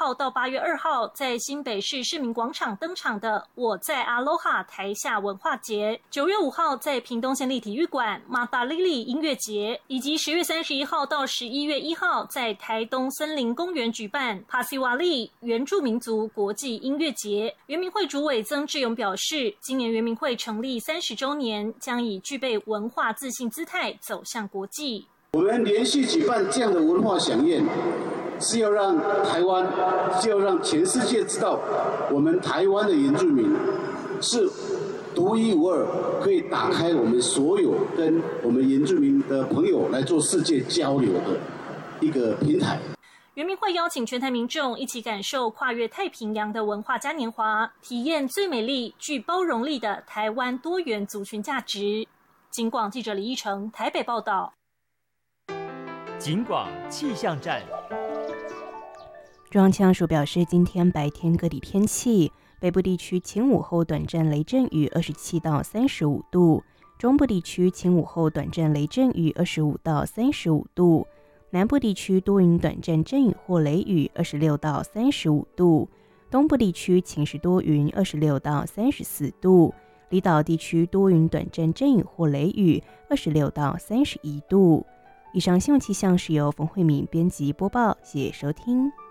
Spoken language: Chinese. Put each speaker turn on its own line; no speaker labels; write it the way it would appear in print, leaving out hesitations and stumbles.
号到8月2号在新北市市民广场登场的我在阿罗哈台下文化节，9月5号在屏东县立体育馆马达莉莉音乐节，以及10月31号到11月1号在台东森林公园举办帕西瓦利原住民族国际音乐节。原民会主委曾志勇表示，今年原民会成立30周年，将以具备文化自信姿态走向国际。
我们连续举办这样的文化飨宴，是要让台湾，是要让全世界知道，我们台湾的原住民是独一无二，可以打开我们所有跟我们原住民的朋友来做世界交流的一个平台。
原民会邀请全台民众一起感受跨越太平洋的文化嘉年华，体验最美丽、具包容力的台湾多元族群价值。警广记者李义成台北报道。
警广气象站，
中央气象署表示，今天白天各地天气，北部地区晴午后短暂雷阵雨27到35度，中部地区晴午后短暂雷阵雨25到35度，南部地区多云短暂阵雨或雷雨26到35度，东部地区晴时多云26到34度，离岛地区多云短暂阵雨或雷雨26到31度。以上新闻气象是由冯慧敏编辑播报，谢谢收听。